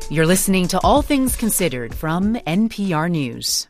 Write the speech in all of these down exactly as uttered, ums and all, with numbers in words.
You're listening to All Things Considered from N P R News.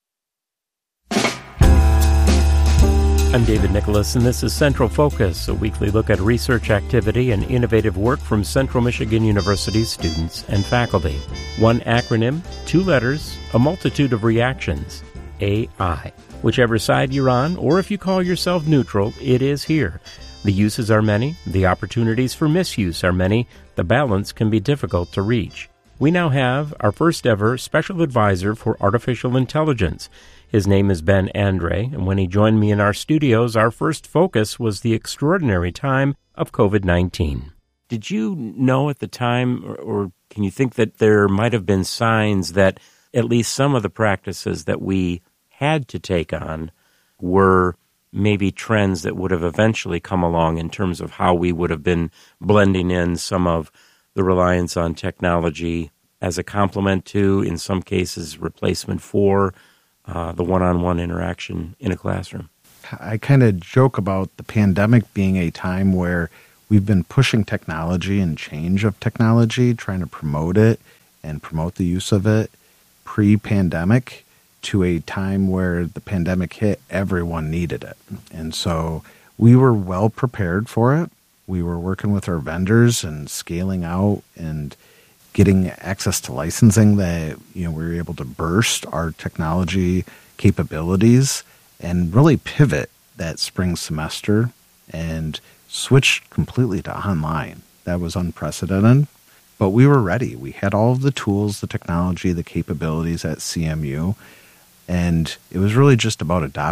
I'm David Nicholas, and this is Central Focus, a weekly look at research activity and innovative work from Central Michigan University's students and faculty. One acronym, two letters, a multitude of reactions. A I. Whichever side you're on, or if you call yourself neutral, it is here. The uses are many, the opportunities for misuse are many, the balance can be difficult to reach. We now have our first ever special advisor for artificial intelligence. His name is Ben Andre, and when he joined me in our studios, our first focus was the extraordinary time of covid nineteen. Did you know at the time, or, or can you think that there might have been signs that at least some of the practices that we had to take on were maybe trends that would have eventually come along in terms of how we would have been blending in some of the reliance on technology as a complement to, in some cases, replacement for uh, the one-on-one interaction in a classroom? I kind of joke about the pandemic being a time where we've been pushing technology and change of technology, trying to promote it and promote the use of it pre-pandemic to a time where the pandemic hit, everyone needed it. And so we were well prepared for it. We were working with our vendors and scaling out and getting access to licensing that, you know, we were able to burst our technology capabilities and really pivot that spring semester and switch completely to online. That was unprecedented, but we were ready. We had all of the tools, the technology, the capabilities at C M U, and it was really just about adopting